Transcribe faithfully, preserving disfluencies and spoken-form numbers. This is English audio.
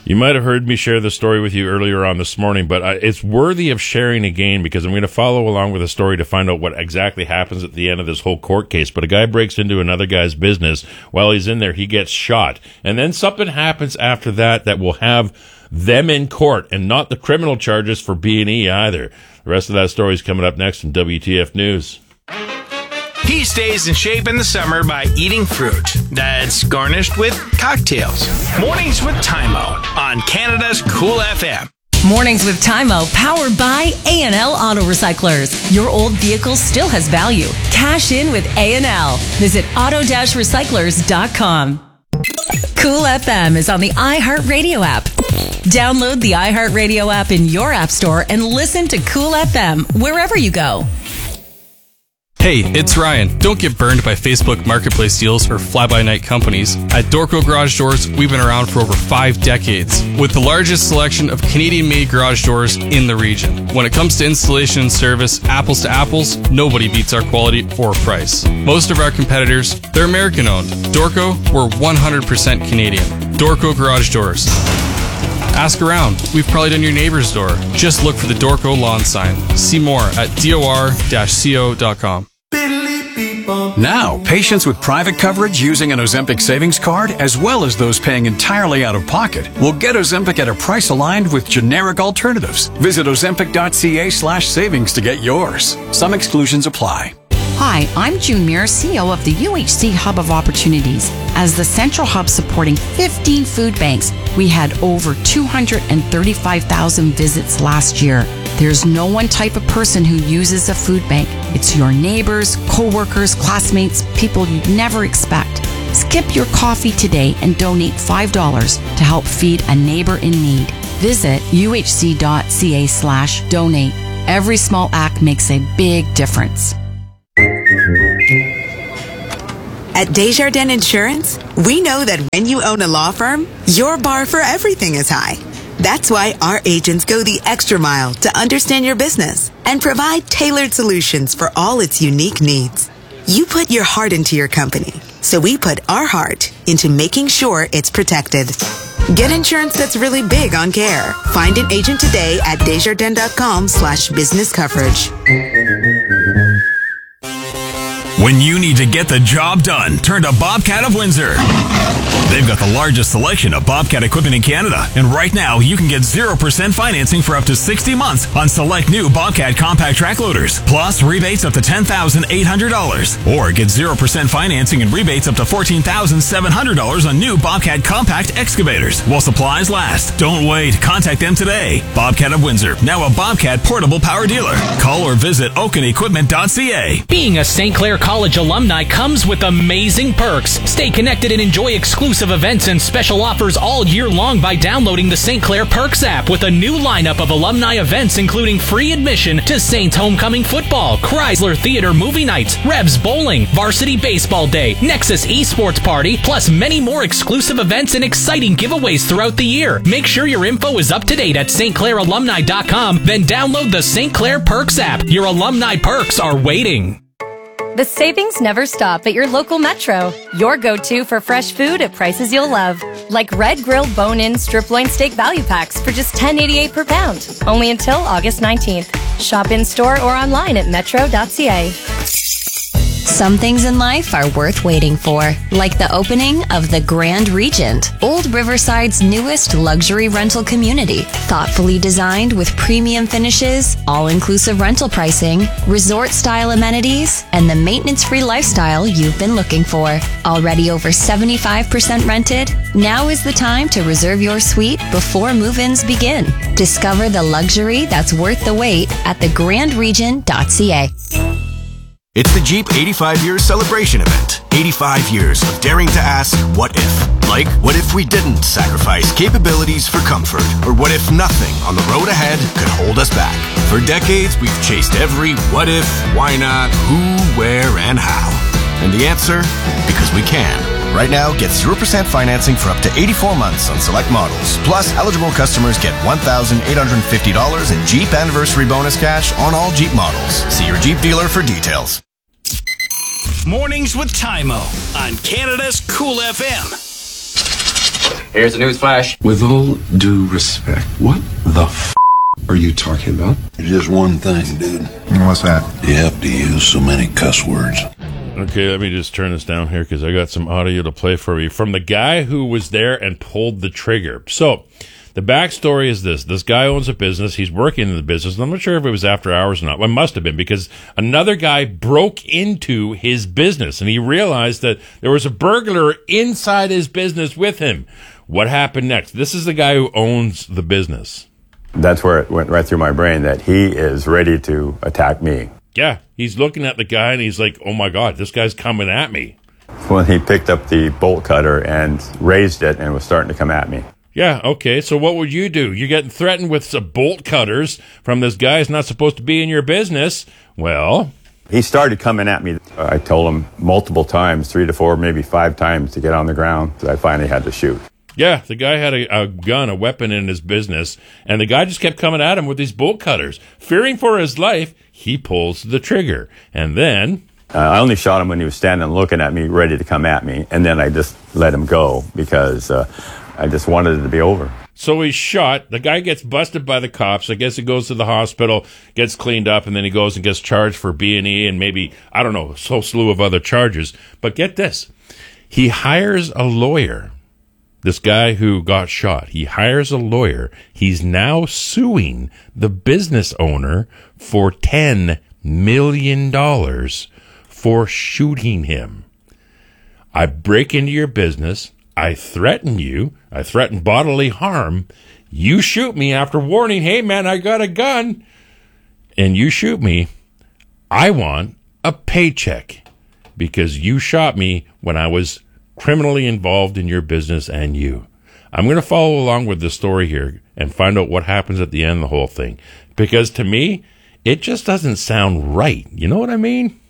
You might have heard me share the story with you earlier on this morning, but I, it's worthy of sharing again because I'm going to follow along with the story to find out what exactly happens at the end of this whole court case. But a guy breaks into another guy's business. While he's in there, he gets shot. And then something happens after that that will have them in court and not the criminal charges for B and E either. The rest of that story is coming up next in W T F News. He stays in shape in the summer by eating fruit that's garnished with cocktails. Mornings with Tymo on Canada's Cool F M. Mornings with Tymo, powered by A and L Auto Recyclers. Your old vehicle still has value. Cash in with A and L. Visit auto dash recyclers dot com. Cool F M is on the iHeartRadio app. Download the iHeartRadio app in your app store and listen to Cool F M wherever you go. Hey, it's Ryan. Don't get burned by Facebook Marketplace deals or fly-by-night companies. At Dorco Garage Doors, we've been around for over five decades, with the largest selection of Canadian-made garage doors in the region. When it comes to installation and service, apples to apples, nobody beats our quality or price. Most of our competitors, they're American-owned. Dorco, we're one hundred percent Canadian. Dorco Garage Doors. Ask around. We've probably done your neighbor's door. Just look for the Dorco lawn sign. See more at dor dash co dot com. Now, patients with private coverage using an Ozempic savings card, as well as those paying entirely out of pocket, will get Ozempic at a price aligned with generic alternatives. Visit ozempic.ca slash savings to get yours. Some exclusions apply. Hi, I'm June Muir, C E O of the U H C Hub of Opportunities. As the central hub supporting fifteen food banks, we had over two hundred thirty-five thousand visits last year. There's no one type of person who uses a food bank. It's your neighbors, co-workers, classmates, people you'd never expect. Skip your coffee today and donate five dollars to help feed a neighbor in need. Visit uhc.ca slash donate. Every small act makes a big difference. At Desjardins Insurance, we know that when you own a law firm, your bar for everything is high. That's why our agents go the extra mile to understand your business and provide tailored solutions for all its unique needs. You put your heart into your company, so we put our heart into making sure it's protected. Get insurance that's really big on care. Find an agent today at desjardins.com slash business coverage. When you need to get the job done, turn to Bobcat of Windsor. They've got the largest selection of Bobcat equipment in Canada, and right now you can get zero percent financing for up to sixty months on select new Bobcat compact track loaders, plus rebates up to ten thousand eight hundred dollars. Or get zero percent financing and rebates up to fourteen thousand seven hundred dollars on new Bobcat compact excavators while supplies last. Don't wait. Contact them today. Bobcat of Windsor, now a Bobcat portable power dealer. Call or visit oaken equipment dot c a. Being a Saint Clair College alumni comes with amazing perks. Stay connected and enjoy exclusive events and special offers all year long by downloading the Saint Clair Perks app with a new lineup of alumni events including free admission to Saints homecoming football, Chrysler Theater movie nights, Rebs bowling, Varsity Baseball Day, Nexus esports party, plus many more exclusive events and exciting giveaways throughout the year. Make sure your info is up to date at st clair alumni dot com, then download the Saint Clair Perks app. Your alumni perks are waiting. The savings never stop at your local Metro. Your go-to for fresh food at prices you'll love. Like red grilled bone-in strip loin steak value packs for just ten eighty-eight per pound. Only until August nineteenth. Shop in-store or online at metro dot c a. Some things in life are worth waiting for, like the opening of the Grand Regent, Old Riverside's newest luxury rental community. Thoughtfully designed with premium finishes, all-inclusive rental pricing, resort-style amenities, and the maintenance-free lifestyle you've been looking for. Already over seventy-five percent rented, now is the time to reserve your suite before move-ins begin. Discover the luxury that's worth the wait at the grand regent dot c a. It's the Jeep eighty-five years celebration event. eighty-five years of daring to ask, what if? Like, what if we didn't sacrifice capabilities for comfort? Or what if nothing on the road ahead could hold us back? For decades, we've chased every what if, why not, who, where, and how. And the answer? Because we can. Right now, get zero percent financing for up to eighty-four months on select models. Plus, eligible customers get one thousand eight hundred fifty dollars in Jeep Anniversary Bonus Cash on all Jeep models. See your Jeep dealer for details. Mornings with Tymo on Canada's Cool F M. Here's the news flash. With all due respect, what the f*** are you talking about? Just one thing, dude. What's that? You have to use so many cuss words. Okay, let me just turn this down here because I got some audio to play for you from the guy who was there and pulled the trigger. So, the backstory is this. This guy owns a business. He's working in the business. I'm not sure if it was after hours or not. Well, it must have been because another guy broke into his business and he realized that there was a burglar inside his business with him. What happened next? This is the guy who owns the business. That's where it went right through my brain that he is ready to attack me. Yeah, he's looking at the guy and he's like, oh my God, this guy's coming at me. When he picked up the bolt cutter and raised it and was starting to come at me. Yeah, okay, so what would you do? You're getting threatened with some bolt cutters from this guy who's not supposed to be in your business. Well, he started coming at me. I told him multiple times, three to four, maybe five times to get on the ground. So I finally had to shoot. Yeah, the guy had a, a gun, a weapon in his business, and the guy just kept coming at him with these bolt cutters. Fearing for his life, he pulls the trigger. And then... Uh, I only shot him when he was standing looking at me, ready to come at me, and then I just let him go because uh, I just wanted it to be over. So he's shot. The guy gets busted by the cops. I guess he goes to the hospital, gets cleaned up, and then he goes and gets charged for B and E and maybe, I don't know, a whole slew of other charges. But get this. He hires a lawyer. This guy who got shot, he hires a lawyer. He's now suing the business owner for ten million dollars for shooting him. I break into your business. I threaten you. I threaten bodily harm. You shoot me after warning, hey, man, I got a gun. And you shoot me. I want a paycheck because you shot me when I was criminally involved in your business and you. I'm going to follow along with the story here and find out what happens at the end of the whole thing. Because to me, it just doesn't sound right. You know what I mean?